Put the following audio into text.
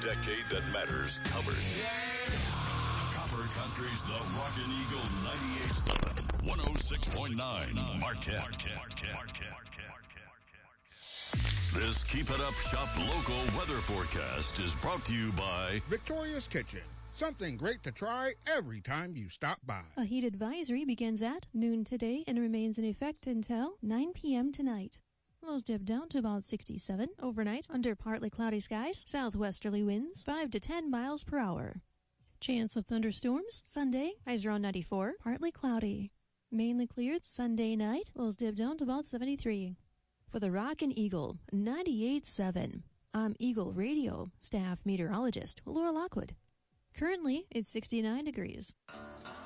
decade that matters covered. Copper Country's The Rockin' Eagle 98.7, 106.9 Marquette. This Keep It Up Shop local weather forecast is brought to you by Victoria's Kitchen. Something great to try every time you stop by. A heat advisory begins at noon today and remains in effect until 9 p.m. tonight. Lows dip down to about 67 overnight under partly cloudy skies, southwesterly winds 5 to 10 miles per hour. Chance of thunderstorms Sunday, highs around 94, partly cloudy. Mainly cleared Sunday night, lows dip down to about 73. For the Rockin' Eagle 98.7, I'm Eagle Radio staff meteorologist Laura Lockwood. Currently, it's 69 degrees.